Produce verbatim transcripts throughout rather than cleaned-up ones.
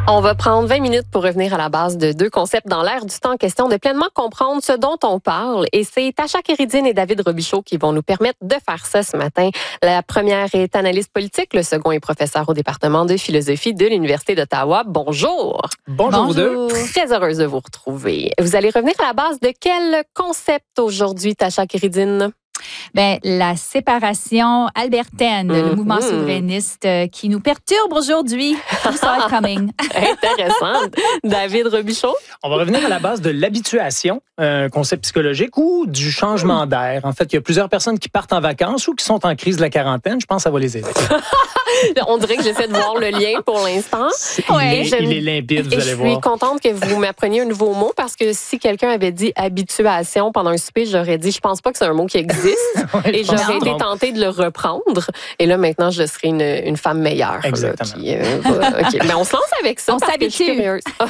On va prendre vingt minutes pour revenir à la base de deux concepts dans l'air du temps, question de pleinement comprendre ce dont on parle. Et c'est Tasha Kéridine et David Robichaud qui vont nous permettre de faire ça ce matin. La première est analyste politique, le second est professeur au département de philosophie de l'Université d'Ottawa. Bonjour. Bonjour vous deux. Très heureuse de vous retrouver. Vous allez revenir à la base de quel concept aujourd'hui, Tasha Kéridine? Ben, la séparation albertaine, mm-hmm. le mouvement souverainiste euh, qui nous perturbe aujourd'hui. We saw it coming. Intéressant. David Robichaud? On va revenir à la base de l'habituation, un concept psychologique, ou du changement d'air. En fait, il y a plusieurs personnes qui partent en vacances ou qui sont en crise de la quarantaine. Je pense que ça va les aider. On dirait que j'essaie de voir le lien pour l'instant. Ouais. Il, est, il est limpide, vous et allez je voir. Je suis contente que vous m'appreniez un nouveau mot parce que si quelqu'un avait dit habituation pendant un souper, j'aurais dit je pense pas que c'est un mot qui existe. Ouais, et j'aurais été tentée de le reprendre. Et là, maintenant, je serais une, une femme meilleure. Exactement. Là, qui, euh, va, okay. Mais on se lance avec ça. On s'habitue.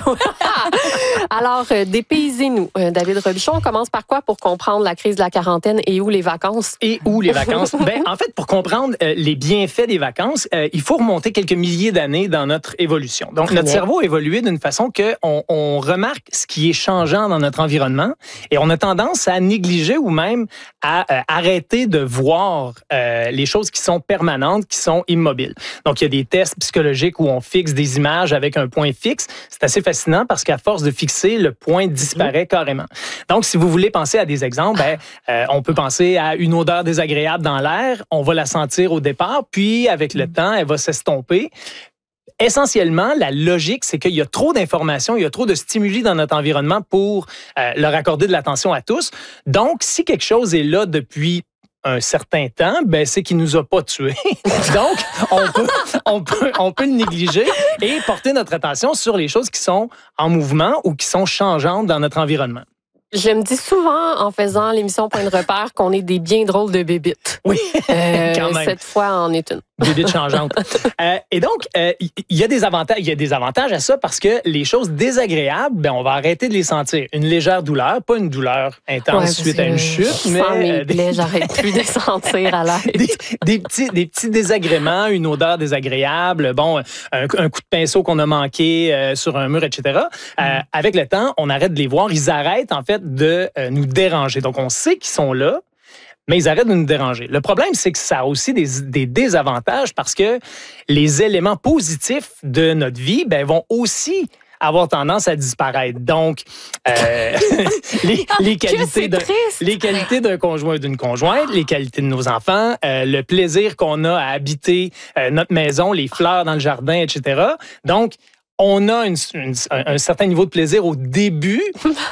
Alors, euh, dépaysez-nous. Euh, David Robichaud, on commence par quoi pour comprendre la crise de la quarantaine et où les vacances? Et où les vacances? Ben, en fait, pour comprendre euh, les bienfaits des vacances, euh, il faut remonter quelques milliers d'années dans notre évolution. Donc, notre cerveau a évolué d'une façon qu'on on remarque ce qui est changeant dans notre environnement et on a tendance à négliger ou même à euh, arrêter de voir euh, les choses qui sont permanentes, qui sont immobiles. Donc, il y a des tests psychologiques où on fixe des images avec un point fixe. C'est assez fascinant parce qu'à force de fixer, le point disparaît carrément. Donc, si vous voulez penser à des exemples, ben, euh, on peut penser à une odeur désagréable dans l'air. On va la sentir au départ, puis avec le temps, elle va s'estomper. Essentiellement, la logique, c'est qu'il y a trop d'informations, il y a trop de stimuli dans notre environnement pour euh, leur accorder de l'attention à tous. Donc, si quelque chose est là depuis un certain temps, ben c'est qu'il nous a pas tués. Donc, on peut, on peut, on peut le négliger et porter notre attention sur les choses qui sont en mouvement ou qui sont changeantes dans notre environnement. Je me dis souvent, en faisant l'émission Point de repère, qu'on est des bien drôles de bébites. Oui, euh, quand même. Cette fois, en est une. Bébites changeantes. euh, et donc, il euh, y a des avantages. Il y a des avantages à ça parce que les choses désagréables, ben, on va arrêter de les sentir. Une légère douleur, pas une douleur intense ouais, suite à une chute, je mais sens mes euh, plaies, j'arrête plus de les sentir à l'aide. Des, des petits, des petits désagréments, une odeur désagréable, bon, un, un coup de pinceau qu'on a manqué euh, sur un mur, et cetera. Euh, mm. Avec le temps, on arrête de les voir. Ils arrêtent en fait de euh, nous déranger. Donc, on sait qu'ils sont là, mais ils arrêtent de nous déranger. Le problème, c'est que ça a aussi des, des désavantages parce que les éléments positifs de notre vie ben, vont aussi avoir tendance à disparaître. Donc, euh, les, les qualités de, les qualités d'un conjoint ou d'une conjointe, les qualités de nos enfants, euh, le plaisir qu'on a à habiter euh, notre maison, les fleurs dans le jardin, et cetera. Donc, on a une, une, un, un certain niveau de plaisir au début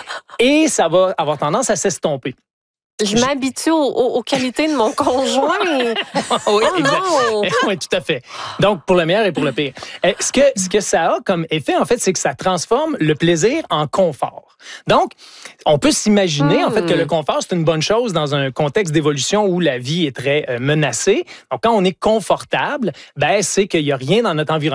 et ça va avoir tendance à s'estomper. Je m'habitue aux, aux, aux qualités de mon conjoint. oui, oh exact. Non. Oui, tout à fait. Donc, pour le meilleur et pour le pire. Ce que, ce que ça a comme effet, en fait, c'est que ça transforme le plaisir en confort. Donc, on peut s'imaginer, hmm. en fait, que le confort, c'est une bonne chose dans un contexte d'évolution où la vie est très euh, menacée. Donc, quand on est confortable, ben, c'est qu'il n'y a rien dans notre environnement